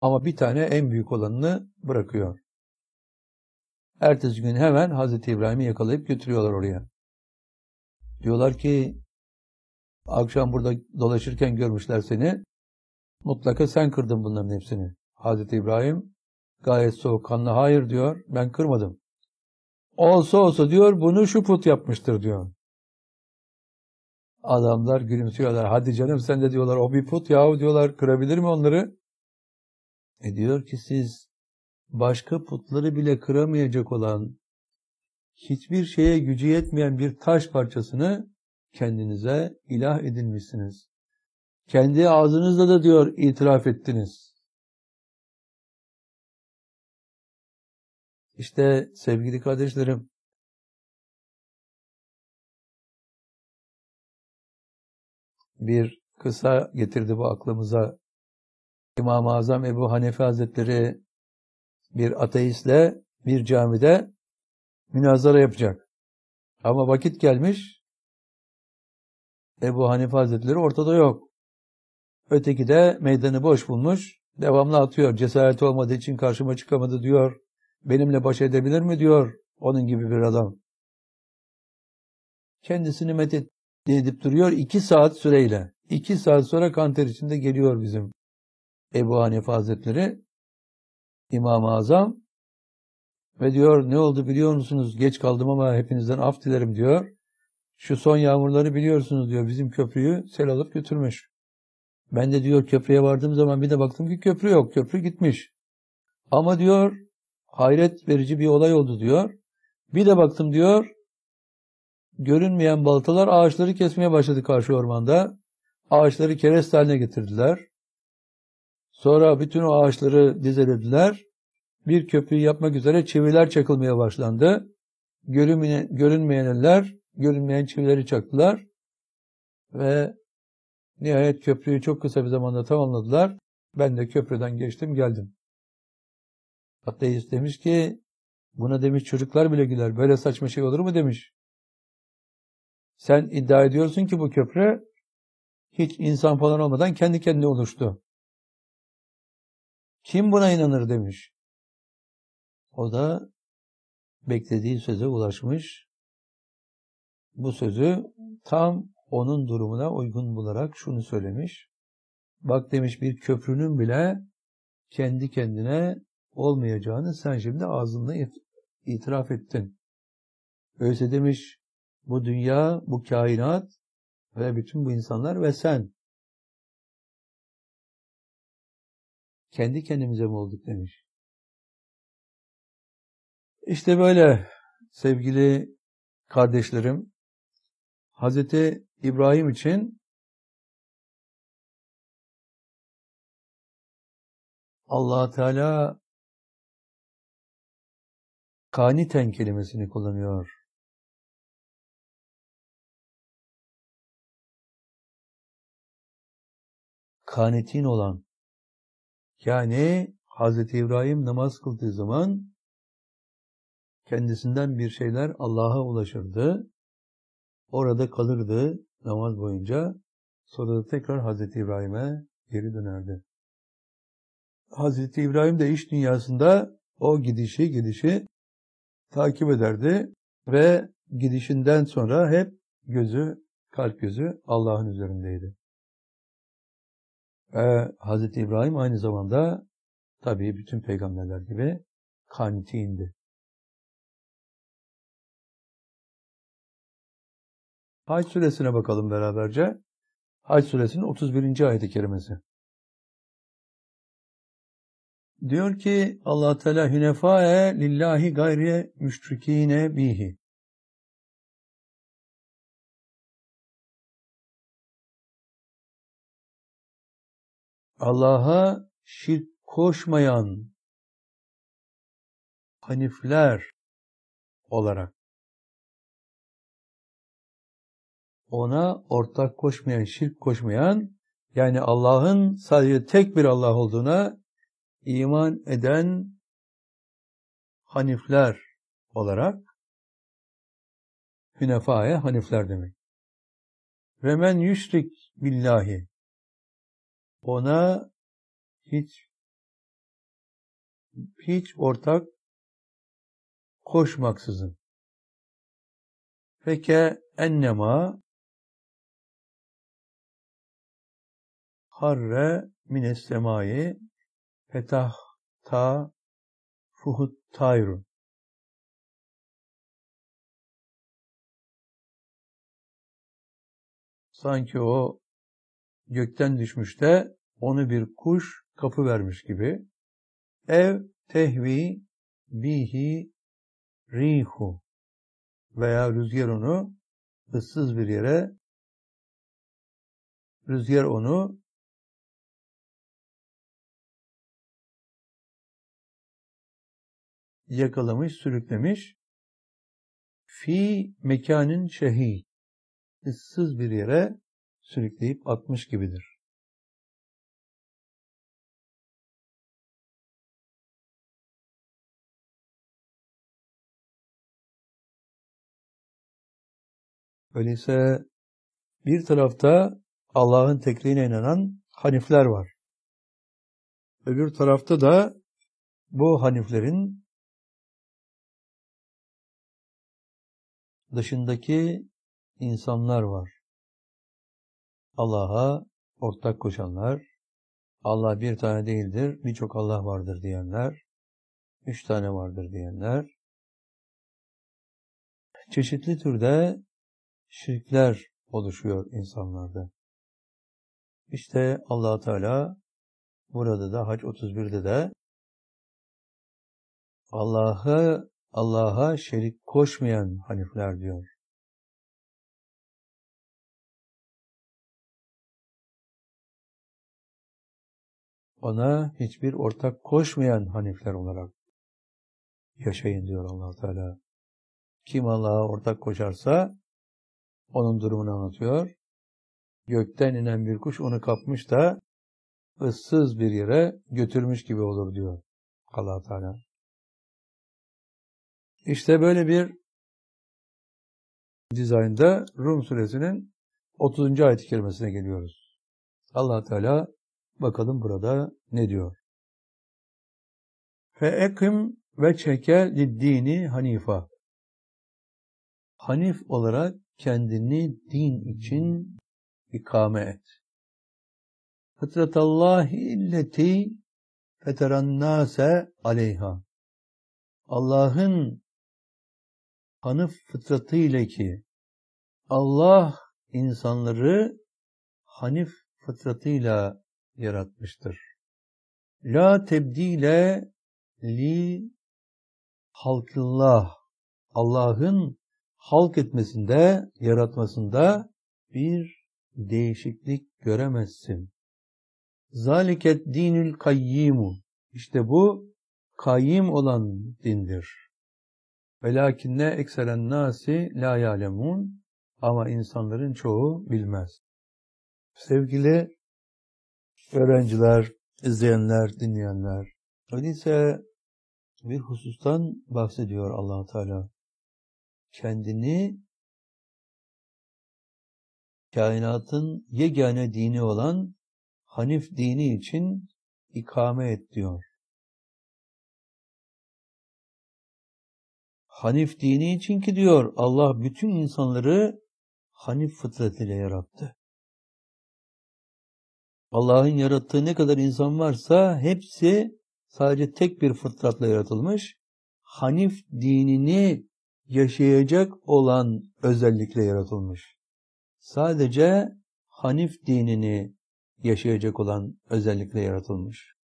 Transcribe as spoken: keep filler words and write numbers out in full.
Ama bir tane en büyük olanını bırakıyor. Ertesi gün hemen Hazreti İbrahim'i yakalayıp götürüyorlar oraya. Diyorlar ki akşam burada dolaşırken görmüşler seni. Mutlaka sen kırdın bunların hepsini. Hazreti İbrahim gayet soğukkanlı hayır diyor. Ben kırmadım. Olsa olsa diyor bunu şu put yapmıştır diyor. Adamlar gülümsüyorlar. Hadi canım sen de diyorlar o bir put yahu diyorlar kırabilir mi onları? E diyor ki siz başka putları bile kıramayacak olan hiçbir şeye gücü yetmeyen bir taş parçasını kendinize ilah edinmişsiniz. Kendi ağzınızla da diyor itiraf ettiniz. İşte sevgili kardeşlerim, bir kısa getirdi bu aklımıza. İmam-ı Azam Ebu Hanife Hazretleri bir ateistle bir camide münazara yapacak. Ama vakit gelmiş, Ebu Hanife Hazretleri ortada yok. Öteki de meydanı boş bulmuş, devamlı atıyor. Cesareti olmadığı için karşıma çıkamadı diyor. Benimle baş edebilir mi diyor. Onun gibi bir adam. Kendisini met edip duruyor iki saat süreyle. İki saat sonra kanter içinde geliyor bizim Ebu Hanife Hazretleri, İmam-ı Azam ve diyor ne oldu biliyor musunuz? Geç kaldım ama hepinizden af dilerim diyor. Şu son yağmurları biliyorsunuz diyor. Bizim köprüyü sel alıp götürmüş. Ben de diyor köprüye vardığım zaman bir de baktım ki köprü yok. Köprü gitmiş. Ama diyor hayret verici bir olay oldu diyor. Bir de baktım diyor görünmeyen baltalar ağaçları kesmeye başladı karşı ormanda. Ağaçları kereste haline getirdiler. Sonra bütün o ağaçları dizelediler. Bir köprüyü yapmak üzere çiviler çakılmaya başlandı. Görünmeyen, görünmeyen eller, görünmeyen çivileri çaktılar. Ve nihayet köprüyü çok kısa bir zamanda tamamladılar. Ben de köprüden geçtim geldim. Ateist demiş ki buna demiş çocuklar bile güler. Böyle saçma şey olur mu demiş. Sen iddia ediyorsun ki bu köprü hiç insan falan olmadan kendi kendine oluştu. Kim buna inanır demiş. O da beklediği söze ulaşmış. Bu sözü tam onun durumuna uygun bularak şunu söylemiş. Bak demiş bir köprünün bile kendi kendine olmayacağını sen şimdi ağzınla itiraf ettin. Öyleyse demiş bu dünya, bu kainat ve bütün bu insanlar ve sen kendi kendimize mi olduk demiş. İşte böyle sevgili kardeşlerim, Hazreti İbrahim için Allah Teala kaniten kelimesini kullanıyor. Kanitin olan. Yani Hazreti İbrahim namaz kıldığı zaman kendisinden bir şeyler Allah'a ulaşırdı. Orada kalırdı namaz boyunca. Sonra da tekrar Hazreti İbrahim'e geri dönerdi. Hazreti İbrahim de iş dünyasında o gidişi gidişi takip ederdi ve gidişinden sonra hep gözü, kalp gözü Allah'ın üzerindeydi. Ve Hazreti İbrahim aynı zamanda tabii bütün peygamberler gibi kanitindi. Hac suresine bakalım beraberce. Hac suresinin otuz birinci ayet-i kerimesi. Diyor ki Allah Teala hünefae lillahi gayriye müşrikine bihi. Allah'a şirk koşmayan hanifler olarak ona ortak koşmayan, şirk koşmayan yani Allah'ın sadece tek bir Allah olduğuna iman eden hanifler olarak hünefaya hanifler demek. Ve men yüşrik billahi ona hiç hiç ortak koşmaksızın. Feke ennema harre mines semai fetahta fuhut tayrun. Sanki o gökten düşmüş de onu bir kuş kapı vermiş gibi. Ev tehvi bihi rihu veya rüzgar onu ıssız bir yere, rüzgar onu yakalamış, sürüklemiş. Fi mekanın şehi, ıssız bir yere sürükleyip atmış gibidir. Öyleyse bir tarafta Allah'ın tekliğine inanan hanifler var. Öbür tarafta da bu haniflerin dışındaki insanlar var. Allah'a ortak koşanlar, Allah bir tane değildir, birçok Allah vardır diyenler, üç tane vardır diyenler, çeşitli türde şirkler oluşuyor insanlarda. İşte Allah Teala burada da Hac otuz birde de Allah'a Allah'a şerik koşmayan hanifler diyor. Ona hiçbir ortak koşmayan hanifler olarak yaşayın diyor Allah Teala. Kim Allah'a ortak koşarsa onun durumunu anlatıyor. Gökten inen bir kuş onu kapmış da ıssız bir yere götürmüş gibi olur diyor Allah Teala. İşte böyle bir dizaynda Rum suresinin otuzuncu ayet-i kerimesine geliyoruz. Allah Teala bakalım burada ne diyor? Fe ekim ve çeke liddini hanifa. Hanif olarak kendini din için ikame et. Fıtratallahi illeti feterannase aleyha. Allah'ın hanif fıtratı ile ki Allah insanları hanif fıtratıyla yaratmıştır. La tebdile li halkillah. Allah'ın halk etmesinde, yaratmasında bir değişiklik göremezsin. Zaliket dinül kayyimu. İşte bu kayyim olan dindir. Velakinne ekseren nasi la ya'lemun. Ama insanların çoğu bilmez. Sevgili öğrenciler, izleyenler, dinleyenler. Öyleyse bir husustan bahsediyor Allah Teala. Kendini kainatın yegane dini olan Hanif dini için ikame et diyor. Hanif dini için ki diyor Allah bütün insanları Hanif fıtratıyla yarattı. Allah'ın yarattığı ne kadar insan varsa hepsi sadece tek bir fıtratla yaratılmış. Hanif dinini yaşayacak olan özellikle yaratılmış. Sadece Hanif dinini yaşayacak olan özellikle yaratılmış.